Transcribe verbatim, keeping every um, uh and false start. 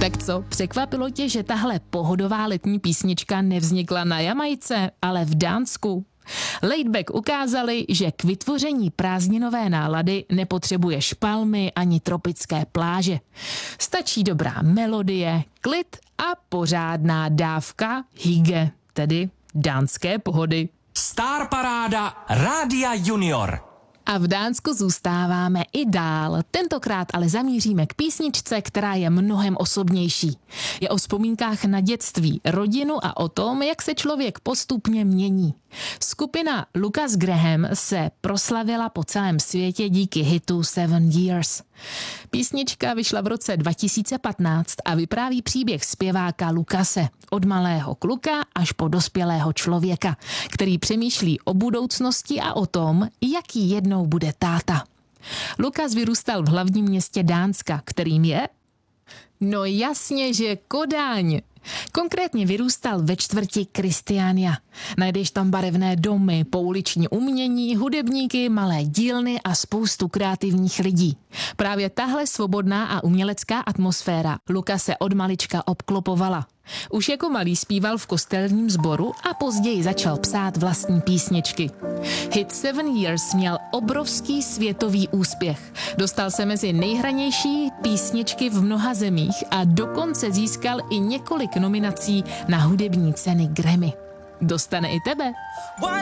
Tak co, překvapilo tě, že tahle pohodová letní písnička nevznikla na Jamajce, ale v Dánsku? Laidback ukázali, že k vytvoření prázdninové nálady nepotřebuješ palmy ani tropické pláže. Stačí dobrá melodie, klid a pořádná dávka hygge, tedy dánské pohody. Star Paráda Rádia Junior. A v Dánsku zůstáváme i dál. Tentokrát ale zamíříme k písničce, která je mnohem osobnější. Je o vzpomínkách na dětství, rodinu a o tom, jak se člověk postupně mění. Skupina Lukas Graham se proslavila po celém světě díky hitu Seven Years. Písnička vyšla v roce dva tisíce patnáct a vypráví příběh zpěváka Lukase. Od malého kluka až po dospělého člověka, který přemýšlí o budoucnosti a o tom, jaký jednou bude táta. Lukas vyrůstal v hlavním městě Dánska, kterým je... No jasně, že Kodaň. Konkrétně vyrůstal ve čtvrti Kristiania. Najdeš tam barevné domy, pouliční umění, hudebníky, malé dílny a spoustu kreativních lidí. Právě tahle svobodná a umělecká atmosféra Lukase od malička obklopovala. Už jako malý zpíval v kostelním sboru a později začal psát vlastní písničky. Hit Seven Years měl obrovský světový úspěch. Dostal se mezi nejhranější písničky v mnoha zemích a dokonce získal i několik nominací na hudební ceny Grammy. Dostane i tebe.